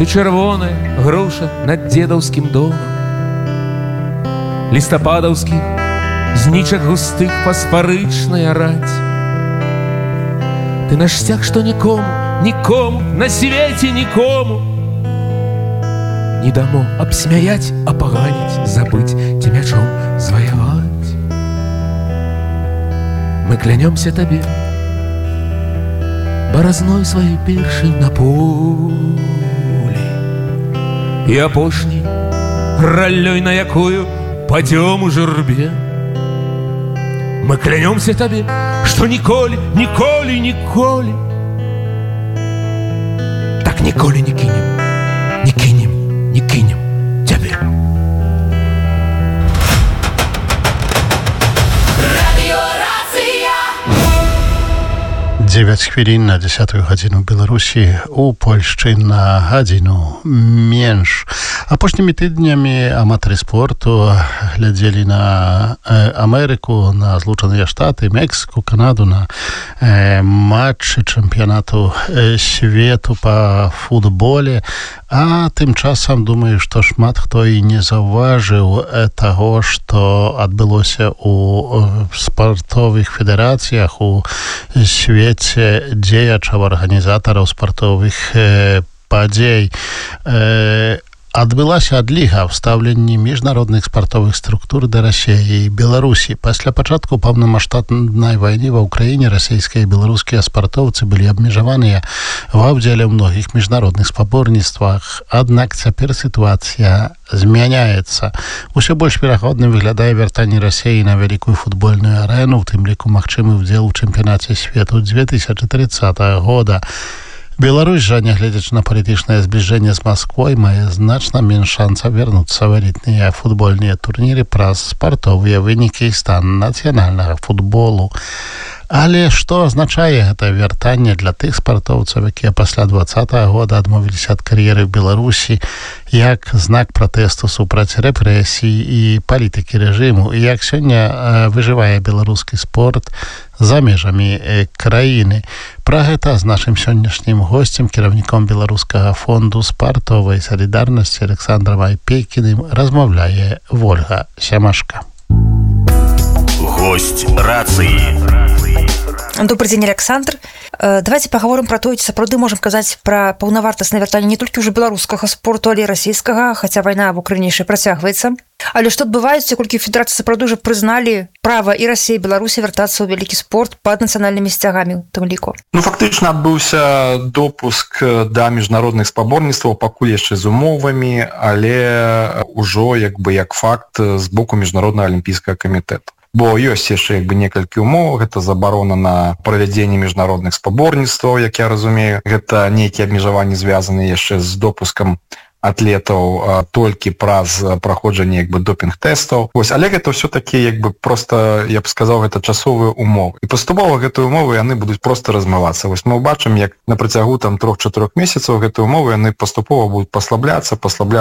Ды чырвоная груша над дзедаўскім домам, лістападаўскіх знічак густых фасфарычная раць. Ты наш сцяг, што нікому, нікому, на свеце нікому не дамо абсмяяць, апаганіць, забыць, ці мячом зваяваць. Мы клянёмся табе баразной сваёй першай на полі і апошняй раллёй, на якую падзём у журбе. Мы клянёмся табе, што ніколі, ніколі, ніколі так ніколі не кінем, не кінем, не кінем цябе. 9 хвілін на 10 гадзіну Беларусі, у Польшчы на гадзіну менш. Апошнімі тыднямі аматары спорту глядзелі на Амерыку, на Злучаныя Штаты, Мексіку, Канаду, на матчы чэмпіянату свету па футболе. А тым часам, думаю, што шмат хто і не заўважыў таго, што адбылося ў спартовых федэрацыях у свеце дзеячаў арганізатараў спартовых падзей. Адбылася адліга ў стаўленні міжнародных спартовых структур да Расіі і Беларусі. Пасля пачатку паўнамаштабнай вайны ва ўкраіне расійскія і беларускія спартоўцы былі абмежаваныя ва ўдзеле ў многіх міжнародных спаборніцтвах. Аднак цяпер сітуацыя змяняецца. Усё больш верагодным выглядае вяртанне Расіі на вялікую футбольную арэну, у тым ліку магчымы ўдзел у чэмпіянаце свету 2030 года. Беларусь жа, нягледзячы на палітычнае збліжэнне з Масквой, мае значна менш шанцаў вярнуцца ў элітныя футбольныя турніры праз спартовыя вынікі і стан нацыянальнага футболу. Але што азначае гэта вяртанне для тых спартоўцаў, якія пасля 2020 года адмовіліся ад кар'еры ў Беларусі, як знак пратэсту супраць рэпрэсій і палітыкі рэжыму, і як сёння выжывае беларускі спорт за межамі краіны. Пра гэта з нашым сённяшнім госцем, кіраўніком беларускага фонду спартовай салідарнасці Александром Айпейкіным размаўляе Вольга Сямашка. Гость рации. Добрый день, Александр. Давайте поговорим про то, ці сапраўды можем казаць пра паўнавартаснае вяртанне не толькі ўжо беларускага спорту, але і расійскага, хаця вайна в Украіне яшчэ працягваецца. Але што адбываецца, колькі федэрацыі сапраўды ўжо прызналі права і Расіі, і Беларусі вяртацца ў вялікі спорт пад нацыянальнымі сцягамі у тым ліку? Фактычна адбыўся допуск да міжнародных спаборніцтваў, пакуль яшчэ з умовамі, але ўжо як факт з боку міжнароднага алімпійскага камітэта. Бо ёсць яшчэ некалькі умоў, гэта забарона на правядзенне міжнародных спаборніцтваў, як я разумею, гэта нейкія абмежаванні звязаныя яшчэ з допускам атлетаў толькі праз праходжанне допінг-тэстаў. Але гэта ўсё-такі проста, я б сказаў, гэта часовыя умовы. І паступова гэтыя умовы яны будуць проста размывацца. Мы бачым, як на працягу 3-4 месяцаў гэтыя умовы яны паступова будуць паслабляцца.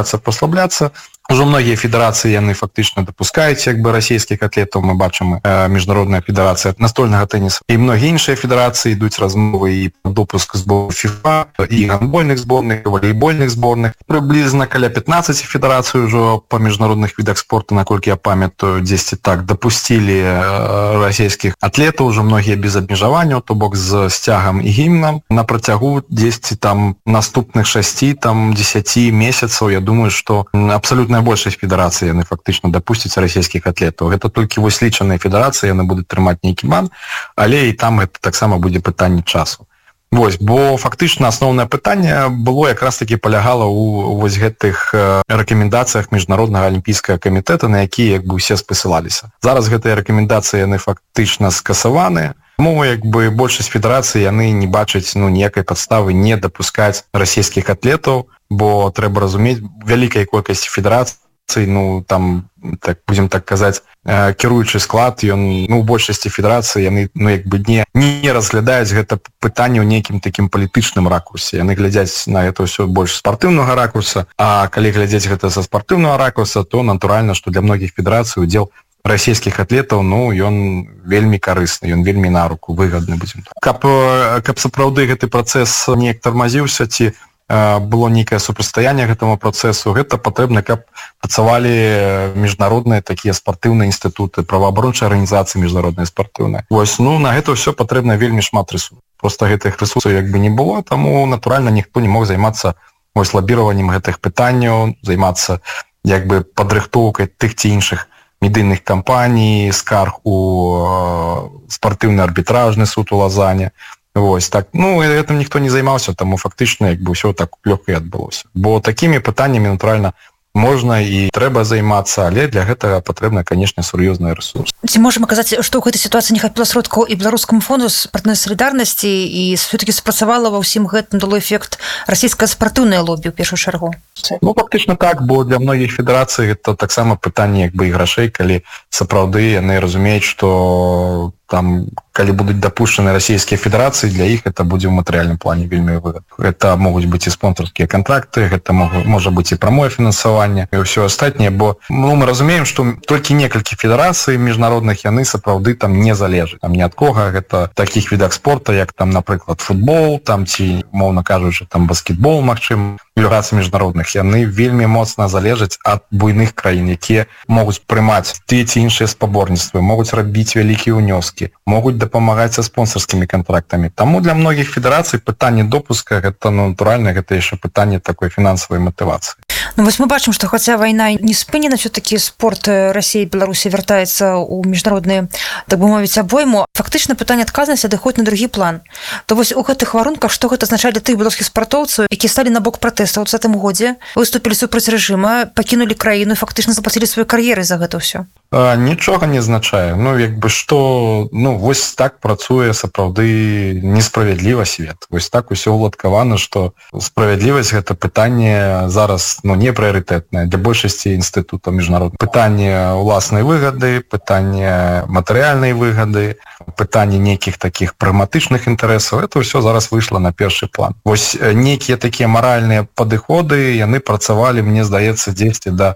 Ужо многія федэрацыі яны фактычна дапускаюць расійскіх атлетаў. Мы бачым міжнародная федэрацыя настольнага тэніса. І многія іншыя федэрацыі ідуць размовы і допуск з боку ФІФА, і гандбольных зборных, і валейбольных зборных. Прыблізна каля 15 федэрацый ужо па міжнародных відах спорту, наколькі я памятаю, дзесьці так дапусцілі расійскіх атлетаў, ужо многія без абмежаванняў, то бок з сцягам і гімнам. На працягу дзесьці там наступных 6-10 месяцаў, я думаю, што абсалютная большасць федэрацый яны фактычна дапусцяць расійскіх атлетаў. Гэта толькі вось лічаныя федэрацыі, яны будуць трымаць нейкі бан, але і там гэта таксама будзе пытанне часу. Бо фактычна асноўнае пытанне было якраз таки палягала ў вось гэтых рэкамендацыях міжнароднага алімпійскага камітэта, на якія усе спасылаліся. Зараз гэтыя рэкамендацыі яны фактычна скасаваныя. Таму большасць федэрацый яны не бачаць ніякай падставы не дапускаць расійскіх атлетаў, бо трэба разумець, вялікай колькасці федэрацый, там, будзем так казаць, кіруючы склад, ён у большасці федэрацый яны не разглядаюць гэта пытанне ў нейкім такім палітычным ракурсе. Яны глядзяць на гэта ўсё больш спартыўнага ракурса, а калі глядзець гэта са спартыўнага ракурса, то натуральна, што для многіх федэрацый удзел расійскіх атлетаў, ён вельмі карысны, ён вельмі на руку, выгадны, будзем так. Каб сапраўды гэты працэс неяк тармазіўся, ці было нейкае супрацьстаянне гэтаму працэсу. Гэта патрэбна, каб працавалі міжнародныя такія спартыўныя інстытуты, праваабарончыя арганізацыі міжнародныя спартыўныя. Вось, на гэта ўсё патрэбна вельмі шмат рэсурсаў. Просто гэтых рэсурсаў як бы не было, таму, натуральна, ніхто не мог займацца лабіраваннем гэтых пытанняў, займацца як бы падрыхтоўкай тых ці іншых медыйных кампаній, скарг у спартыўны арбітражны суд у Лазане. Вось так. Гэтым ніхто не займаўся, таму фактычна як бы ўсё так лёгка і адбылося. Бо такімі пытаннямі, натуральна, можна і трэба займацца, але для гэтага патрэбна, канешне, сур'ёзныя рэсурсы. Ці можам казаць, што ў гэтай сітуацыі не хапіла сродкаў і беларускаму фонду спартыўнай салідарнасці, і все-таки спрацавала ва ўсім гэтым дало эфект расійскае спартыўнае лобі ў першую чаргу? Фактычна так, бо для многіх федэрацый гэта таксама пытанне як бы і грашэй, калі сапраўды яны разумеюць, што там, калі будуць дапушчаны расійскія федэрацыі, для іх это будзе ў матэрыяльным плане вельмі выгадна. Гэта могуць быць і спонсарскія кантракты, гэта можа быць і прамое фінансаванне і ўсё астатняе, бо мы разумеем, што толькі некалькі федэрацый міжнародных яны сапраўды там не залежаць. Там ні ад кога, гэта такіх відах спорта, як там, напрыклад, футбол, там ці, моўна кажучы, там баскетбол, магчыма, федэрацый міжнародных, яны вельмі моцна залежаць ад буйных краін, якія могуць прымаць тыя ці іншыя спаборніцтвы, могуць рабіць вялікія ўнёскі, могуць дапамагаць са спонсарскімі кантрактамі. Таму для многіх федэрацый пытанне допуска гэта, натуральна, гэта яшчэ пытанне такой фінансавай матывацыі. Вось мы бачым, што хаця вайна не спынена, все-таки спорт Расіі і Беларусі вяртаецца ў міжнародныя, так бы мовіць, абойму. Фактычна пытанне адказнасці адыходзіць на другі план. То вось у гэтых варунках што гэта азначае для тых беларускіх спартоўцаў, якія сталі на бок пратэстаў у 2020 годзе, выступілі супраць рэжыма, пакінулі краіну і фактычна заплацілі свае кар'еры за гэта ўсё? Нічога не азначае. Як бы што, вось так працуе сапраўды несправядліва свет. Вось так усё уладкавана, што справядлівасць гэта пытанне зараз, не прыярытэтнае для большасці інстытутаў міжнародных. Пытанне ўласнай выгады, пытанне матэрыяльнай выгады, пытанне нейкіх такіх прагматычных інтарэсаў, это ўсё зараз выйшла на першы план. Вось нейкія такія маральныя падыходы, яны працавалі, мне здаецца, дзесьці да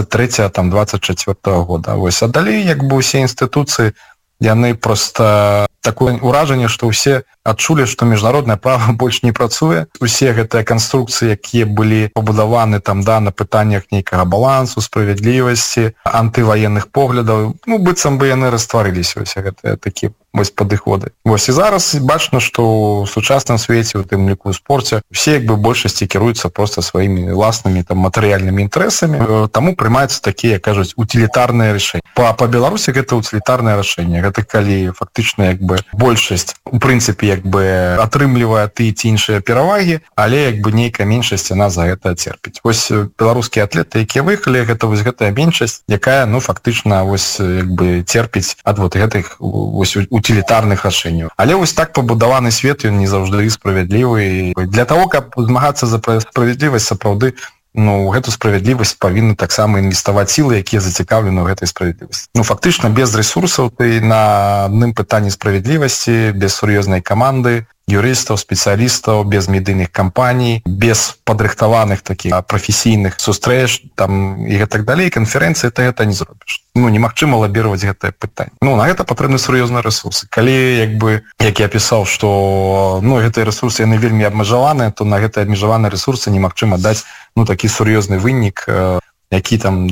23-24 года. Вось, а далей, як бы усе інстытуцыі, яны проста такое ўражанне, што ўсе адчулі, што міжнароднае права больш не працуе. Усе гэтыя канструкцыі, якія былі пабудаваны там, на пытаннях нейкага балансу, справядлівасці, антываенных поглядаў, быццам бы яны растварыліся, усе гэтыя такія вось падыходы. Вось і зараз бачна, што ў сучасным свеце, у тым ліку ў спорце, усе як бы большасці кіруюцца проста сваімі уласнымі там матэрыяльнымі інтарэсамі, таму прымаюцца такія, кажуць, утилітарныя рашэнні. Па Беларусі гэта утилітарнае рашэнне. Гэта калі фактычна як бы большасць у прынцыпе як бы атрымлівае тыя ці іншыя перавагі, але як бы нейкая меншасць яна за гэта церпіць. Вось беларускія атлеты, якія выехалі, гэта вось гэтая меншасць, якая фактычна вось як бы церпіць ад вот гэтых вось утилітарных рашэнняў. Але вось так пабудаваны свет, ён не заўжды справядлівы. Для того, каб змагацца за справядлівасць, сапраўды гэту справядлівасць павінны таксама інвеставаць сілы, якія зацікаўлены ў гэтай справядлівасці. Фактычна без рэсурсаў ты на адным пытанні справядлівасці, без сур'ёзнай каманды, юрыстаў, спецыялістаў, без медыйных кампаній, без падрыхтаваных такіх прафесійных сустрэч там і гэтак далей, канферэнцыі ты гэта не зробіш. Немагчыма лабіраваць гэтае пытанне. На гэта патрэбны сур'ёзныя рэсурсы. Калі, як бы, як я пісаў, што гэтыя рэсурсы яны вельмі абмежаваныя, то на гэтыя абмежаваныя рэсурсы немагчыма даць такі сур'ёзны вынік, які там,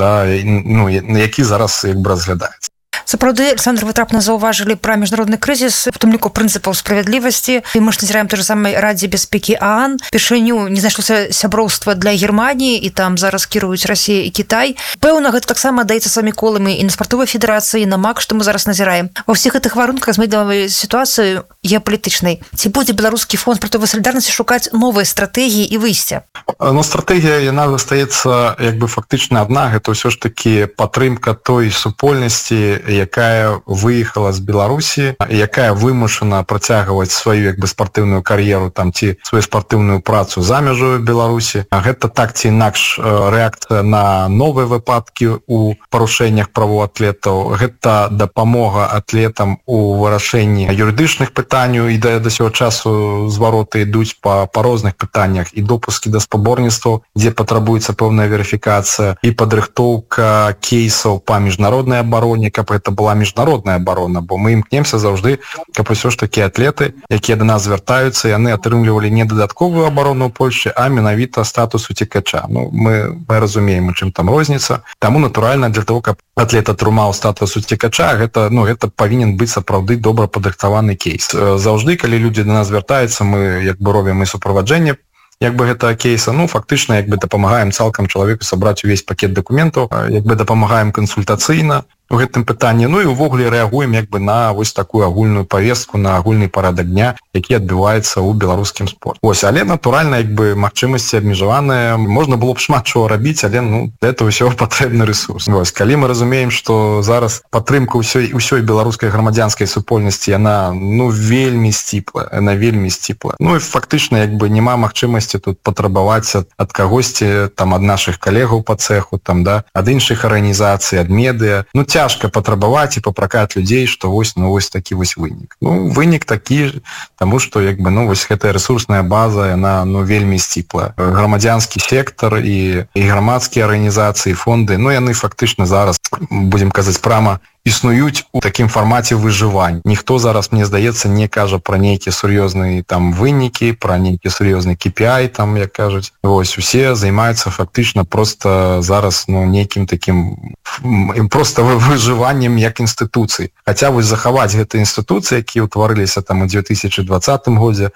які зараз як бы разглядаецца. Сапраўды, Александр, вы трапна заўважылі пра міжнародны крызіс, у тым ліку прынцыпаў справядлівасці. І мы ж назіраем той же самай Радзе бяспекі ААН. Упершыню не знайшлося сяброўства для Германіі, і там зараз кіруюць Расія і Кітай. Пэўна, гэта таксама даецца самі коламі і на спартовай федэрацыі, і на МАК, што мы зараз назіраем. Ва ўсіх гэтых варунках змейдавай сітуацыі геапалітычнай. Ці будзе беларускі фонд спартовай салідарнасці шукаць новыя стратэгіі і выйсця? Стратэгія, яна застаецца як бы фактычна адна. Гэта ўсё ж такі падтрымка той супольнасці, якая выехала з Беларусі, якая вымушана працягваць сваю як бы спартыўную кар'еру там ці сваю спартыўную працу за мяжою Беларусі. Гэта так ці інакш рэакцыя на новыя выпадкі у парушэннях правоў атлетаў. Гэта дапамога атлетам у вырашэнні юрыдычных пытанняў, пытанню і да сёго часу звароты ідуць па розных пытаннях і допускі да спаборніцтваў, дзе патрабуецца пэўная верыфікацыя і падрыхтоўка кейсаў па міжнароднай абароне, каб гэта была міжнародная абарона, бо мы імкнемся заўжды, каб усё ж такі атлеты, якія да нас звяртаюцца, яны атрымлівалі не дадатковую абарону ў Польшчы, а менавіта статус уцекача. Ну, мы разумеем, у чым там розніца. Таму, натуральна, для того, каб атлет атрымаў статус уцекача, гэта павінен быць сапраўды добра падрыхтаваны кейс. Заўжды, калі людзі да нас звяртаюцца, мы робім і суправаджэнне гэтага кейса, фактычна дапамагаем цалкам чалавеку сабраць увесь пакет дакументаў, дапамагаем кансультацыйна у гэтым пытанні, і ўвогуле рэагуем на вось такую агульную павестку, на агульны парадак дня, які адбываецца ў беларускім спорце. Але, натуральна, магчымасці абмежаваныя, можна было б шмат чого рабіць, але для этого ўсё патрэбны рэсурс. Калі мы разумеем, што зараз падтрымка ўсёй беларускай грамадзянскай супольнасці, яна вельмі сціплая, і фактычна няма магчымасці тут патрабаваць ад кагосьці, ад нашых калегаў па цэху, ад іншых арганізацый, ад медыа. Цяжка патрабаваць і папракаць людзей, што вось такі вось вынік. Вынік такі, таму што вось гэтая рэсурсная база, яна вельмі сціплая. Грамадзянскі сектар і грамадскія арганізацыі, фонды, яны фактычна зараз, будзем казаць прама, існуюць у такім фармаце выжывання. Ніхто зараз, мне здаецца, не кажа пра нейкія сур'ёзныя вынікі, пра нейкі сур'ёзны KPI, як кажуць. Усе займаюцца фактычна проста зараз нейкім такім проста выжываннем як інстытуцый. Хаця захаваць гэтыя інстытуцыі, якія ўтварыліся у 2020 годзе,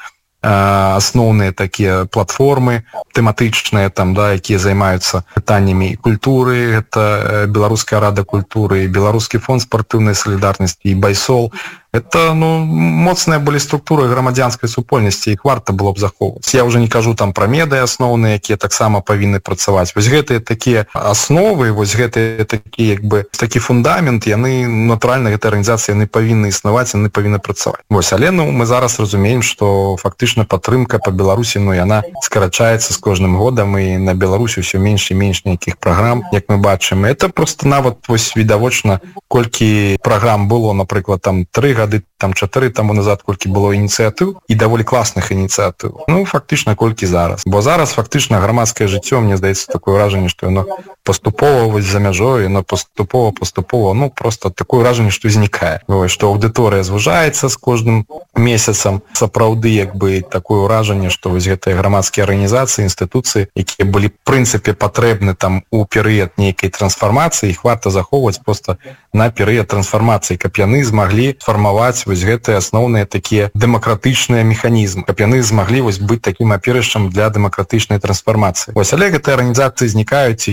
асноўныя такія платформы тэматычныя, якія займаюцца пытаннямі культуры, гэта Беларуская рада культуры, Беларускі фонд спартыўнай салідарнасці і Байсол. Это моцныя былі структуры грамадзянскай супольнасці, іх варта было б захоўваць. Я ўжо не кажу пра медыа асноўныя, якія таксама павінны працаваць. Вось гэтыя такія асновы, вось гэтыя такі фундамент, яны, натуральна, гэтыя арганізацыі, яны павінны існаваць, яны павінны працаваць. Але мы зараз разумеем, што фактычна падтрымка па Беларусі, яна скарачаецца з кожным годам, і на Беларусі ўсё менш і менш нейкіх праграм, як мы бачым. Это просто нават відавочна, колькі праграм было, напрыклад, 3 гады, 4 таму назад, колькі было ініцыятыў, і даволі класных ініцыятыў. Фактычна, колькі зараз. Бо зараз фактычна грамадскае жыццё, мне здаецца, такое ўражанне, што яно паступова за мяжой, яно паступова, просто такое ўражанне, што знікае. Што аўдыторыя звужаецца з кожным месяцам. Сапраўды, такое ўражанне, што вось гэтыя грамадскія арганізацыі, інстытуцыі, якія былі, в прынцыпе, патрэбны у перыяд нейкай трансфармацыі, іх варта захоўваць проста на перыяд трансфармацыі, каб яны змаглі фармаваць вось гэтыя асноўныя такія дэмакратычныя механізмы, каб яны змаглі быць такім апірышчам для дэмакратычнай трансфармацыі. Але гэтыя арганізацыі знікаюць, і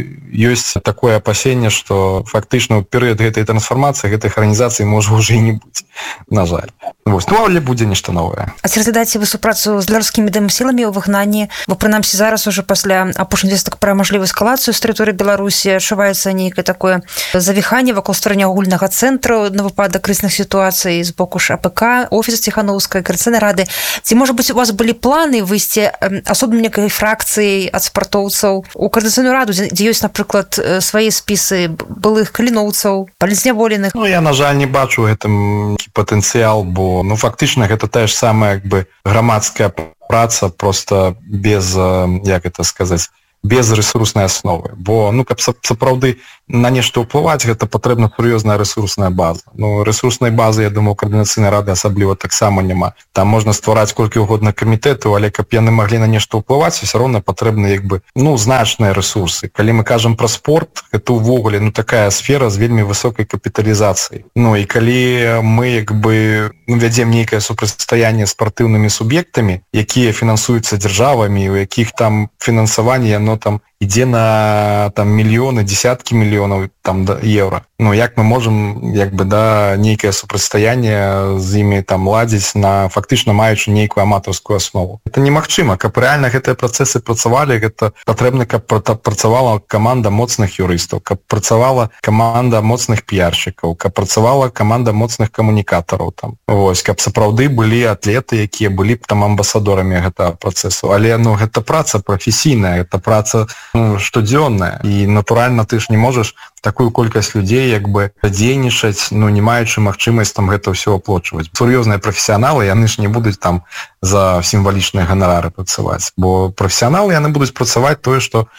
ёсць такое апасенне, што фактычна ў перыяд гэтай трансфармацыі гэтых арганізацый можа ўжо і не быць, на жаль. Але будзе нешта новае. А ці разглядаеце вы супрацу з беларускімі дэмсіламі ў выгнанні? Бо прынамсі зараз ужо пасля апошніх звестак пра мажлівую эскалацыю з тэрыторыі Беларусі адчуваецца нейкае такое завіханне вакол стварэння агульнага цэнтру на выпадак крызісных сітуацый з боку ж АПК, офіса Ціханаўскай, Коордынацыйнай рады. Ці, можа быць, у вас былі планы выйсці асобным некай фракцыяй ад спартоўцаў у Коордынацыйную раду, дзе ёсць, напрыклад, свае спісы былых каліноўцаў, палізняволеных? Я, на жаль, не бачу гэтым патэнцыял, бо фактычна гэта тая ж самая грамадская праца, просто без, як гэта сказаць, без рэсурснай асновы. Бо, каб сапраўды на нешта ўплываць, гэта патрэбна сур'ёзная рэсурсная база. Рэсурснай базы, я думаю, Коордынацыйнай рады асабліва таксама няма. Там можна ствараць колькі ўгодна камітэтаў, але каб яны маглі на нешта ўплываць, усё роўна патрэбны значныя рэсурсы. Калі мы кажам пра спорт, гэта ўвогуле такая сфера з вельмі высокай капіталізацыяй. І калі мы вядзем нейкае супрацьстаянне з спартыўнымі суб'ектамі, якія фінансуюцца дзяржавамі, у якіх там фінансаванне яно ідзе на мільёны, дзесяткі мільёнаў еўра. Як мы можам нейкае супрацьстаянне з імі ладзіць на фактычна маючы нейкую аматарскую аснову? Это немагчыма. Каб рэальна гэтыя працэсы працавалі, гэта патрэбна, каб працавала каманда моцных юрыстаў, каб працавала каманда моцных піяршчыкаў, каб працавала каманда моцных камунікатараў. Каб сапраўды былі атлеты, якія былі б амбасадорамі гэтага працэсу. Але гэта праца прафесійная, гэта праца штодзённая. І, натуральна, ты ж не можаш такую колькасць людзей як бы дзейнічаць, ну не маючы магчымасць там гэта ўсё аплочваць. Сур'ёзныя прафесіяналы, яны ж не будуць там за сімвалічныя ганарары працаваць, бо прафесіяналы яны будуць працаваць тое, што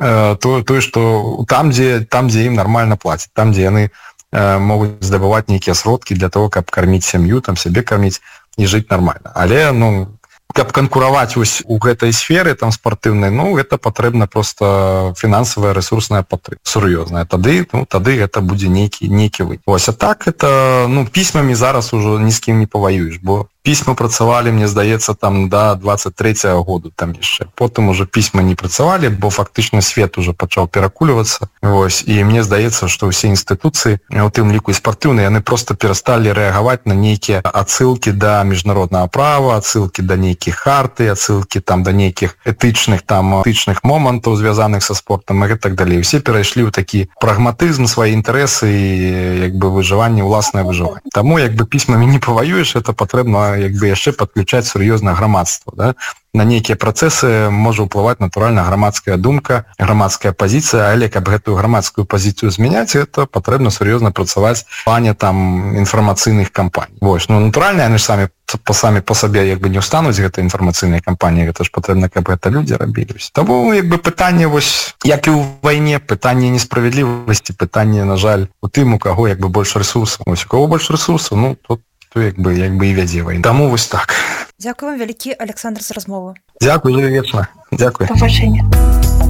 там, дзе ім нармальна плацяць, там, дзе яны могуць здабываць нейкія сродкі для того, каб карміць сям'ю, там сябе карміць і жыць нармальна. Але, ну, каб канкураваць вось у гэтай сферы там спартыўнай, ну, гэта патрэбна просто фінансавая рэсурсная падтрымка сур'ёзная. Тады гэта будзе нейкі вынік. Вось, а так это, ну, пісьмамі зараз ужо ні з кім не паваюеш, бо пісьмы працавалі, мне здаецца, там да 23-го году там яшчэ. Потым уже пісьмы не працавалі, бо фактычна свет уже пачаў перакульвацца. Вось, і мне здаецца, што ўсе інстытуцыі, у тым ліку і спартыўныя, яны проста перасталі рэагаваць на нейкія адсылкі да міжнароднага права, адсылкі да нейкіх харты, адсылкі там да нейкіх этычных момантаў, звязаных са спортам і так далей. Усе перайшлі ў такі прагматызм, свае інтарэсы і як бы выжыванне, уласнае выжыванне. Таму як бы пісьмамі не паваюеш, это патрэбна як бы яшчэ падключаць сур'ёзнае грамадства, да? На нейкія працэсы можа ўплываць натуральна грамадская думка, грамадская пазіцыя, але каб гэтую грамадскую пазіцыю змяняць, это патрэбна сур'ёзна працаваць в плане там інфармацыйных кампаній. Вось, ну натуральна, яны ж самі по сабе як бы не ўстануць гэтай інфармацыйнай кампаніі, гэта ж патрэбна, каб гэта людзі рабілі. Таму як бы пытанне вось, як і ў вайне, пытанне несправядлівасці, пытанне, на жаль, у тым, у каго як бы больш рэсурсаў. Вось, у каго больш рэсурсаў, ну тут як бы і вядзе вайну. Таму вось так. Дзякуй вам вялікі, Александр, за размову. Дзякуй, вечна. Дзякуй. Пабачэння.